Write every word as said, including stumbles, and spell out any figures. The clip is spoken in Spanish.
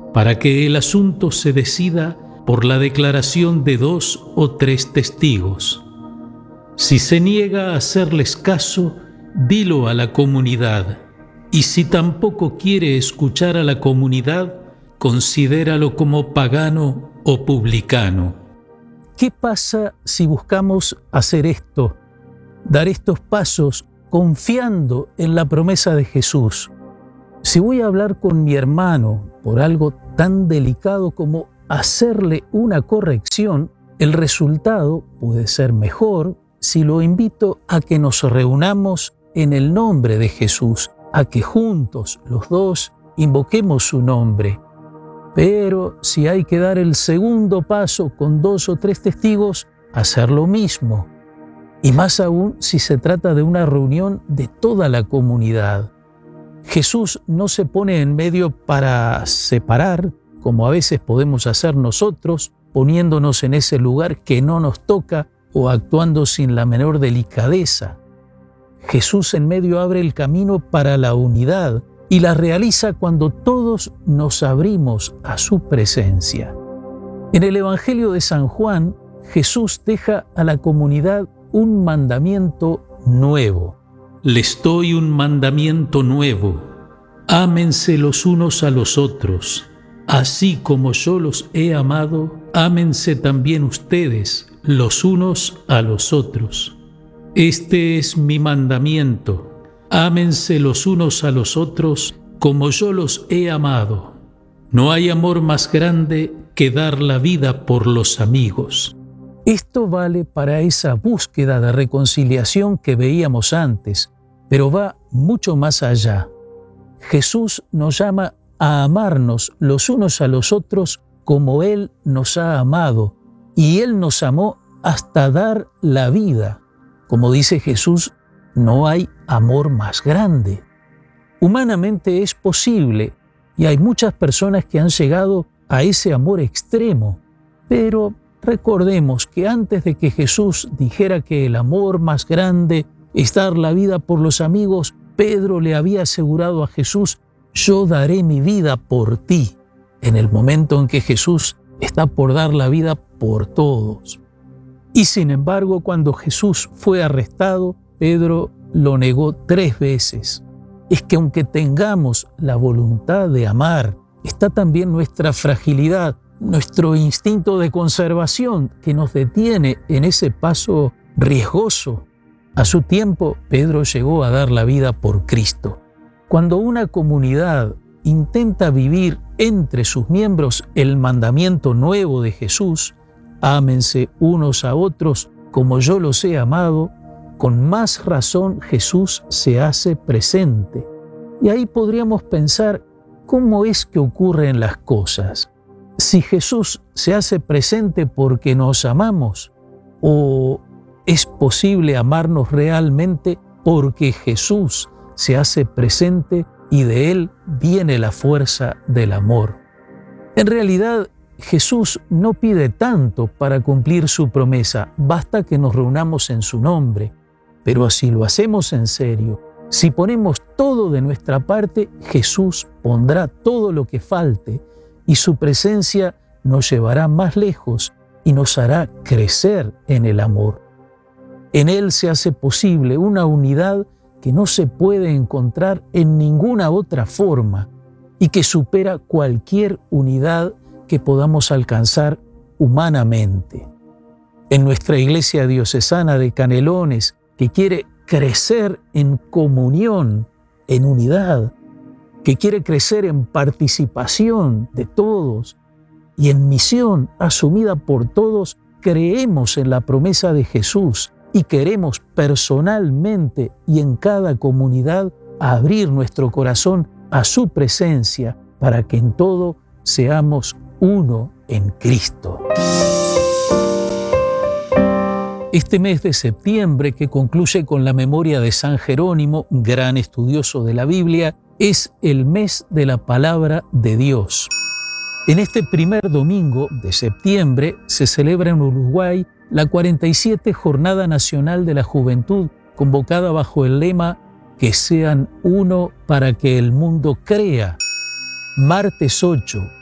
para que el asunto se decida por la declaración de dos o tres testigos. Si se niega a hacerles caso, dilo a la comunidad, y si tampoco quiere escuchar a la comunidad, considéralo como pagano o publicano. ¿Qué pasa si buscamos hacer esto, dar estos pasos confiando en la promesa de Jesús? Si voy a hablar con mi hermano por algo tan delicado como hacerle una corrección, el resultado puede ser mejor si lo invito a que nos reunamos en el nombre de Jesús, a que juntos los dos invoquemos su nombre. Pero si hay que dar el segundo paso con dos o tres testigos, hacer lo mismo. Y más aún si se trata de una reunión de toda la comunidad. Jesús no se pone en medio para separar, como a veces podemos hacer nosotros, poniéndonos en ese lugar que no nos toca o actuando sin la menor delicadeza. Jesús en medio abre el camino para la unidad y la realiza cuando todos nos abrimos a su presencia. En el Evangelio de San Juan, Jesús deja a la comunidad un mandamiento nuevo. Les doy un mandamiento nuevo: ámense los unos a los otros. Así como yo los he amado, ámense también ustedes los unos a los otros. Este es mi mandamiento: ámense los unos a los otros como yo los he amado. No hay amor más grande que dar la vida por los amigos. Esto vale para esa búsqueda de reconciliación que veíamos antes, pero va mucho más allá. Jesús nos llama a amarnos los unos a los otros como Él nos ha amado, y Él nos amó hasta dar la vida. Como dice Jesús, no hay amor más grande. Humanamente es posible, y hay muchas personas que han llegado a ese amor extremo, pero recordemos que antes de que Jesús dijera que el amor más grande es dar la vida por los amigos, Pedro le había asegurado a Jesús: yo daré mi vida por ti, en el momento en que Jesús está por dar la vida por todos. Y sin embargo, cuando Jesús fue arrestado, Pedro lo negó tres veces. Es que aunque tengamos la voluntad de amar, está también nuestra fragilidad, nuestro instinto de conservación que nos detiene en ese paso riesgoso. A su tiempo, Pedro llegó a dar la vida por Cristo. Cuando una comunidad intenta vivir entre sus miembros el mandamiento nuevo de Jesús, ámense unos a otros como yo los he amado, con más razón Jesús se hace presente. Y ahí podríamos pensar, ¿cómo es que ocurren las cosas? Si Jesús se hace presente porque nos amamos, ¿o es posible amarnos realmente porque Jesús se hace presente y de Él viene la fuerza del amor? En realidad, Jesús no pide tanto para cumplir su promesa, basta que nos reunamos en su nombre. Pero si lo hacemos en serio, si ponemos todo de nuestra parte, Jesús pondrá todo lo que falte y su presencia nos llevará más lejos y nos hará crecer en el amor. En Él se hace posible una unidad que no se puede encontrar en ninguna otra forma y que supera cualquier unidad que podamos alcanzar humanamente. En nuestra iglesia diocesana de Canelones, que quiere crecer en comunión, en unidad, que quiere crecer en participación de todos y en misión asumida por todos, creemos en la promesa de Jesús y queremos personalmente y en cada comunidad abrir nuestro corazón a su presencia para que en todo seamos uno en Cristo. Este mes de septiembre, que concluye con la memoria de San Jerónimo, gran estudioso de la Biblia, es el mes de la palabra de Dios. En este primer domingo de septiembre se celebra en Uruguay la cuarenta y siete Jornada Nacional de la Juventud, convocada bajo el lema «Que sean uno para que el mundo crea». Martes ocho,